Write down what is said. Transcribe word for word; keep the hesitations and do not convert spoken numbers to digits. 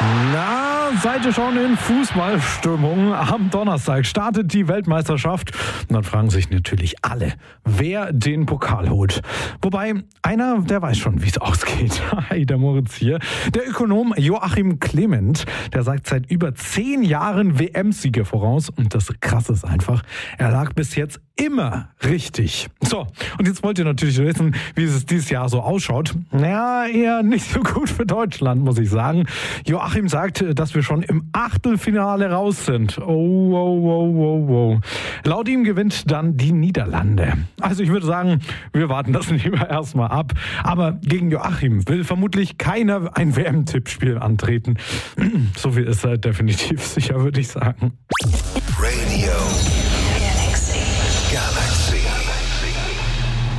Na, seid ihr schon in Fußballstimmung? Am Donnerstag startet die Weltmeisterschaft. Und dann fragen sich natürlich alle, wer den Pokal holt. Wobei, einer, der weiß schon, wie es ausgeht. Hi, der Moritz hier. Der Ökonom Joachim Clement, der sagt seit über zehn Jahren W M-Siege voraus. Und das Krasse ist einfach, er lag bis jetzt immer richtig. So, und jetzt wollt ihr natürlich wissen, wie es dieses Jahr so ausschaut. Ja, eher nicht so gut für Deutschland, muss ich sagen. Joachim sagt, dass wir schon im Achtelfinale raus sind. Oh, oh, oh, oh, oh. Laut ihm gewinnt dann die Niederlande. Also ich würde sagen, wir warten das lieber erstmal ab. Aber gegen Joachim will vermutlich keiner ein W M-Tippspiel antreten. So viel ist er definitiv sicher, würde ich sagen. Radio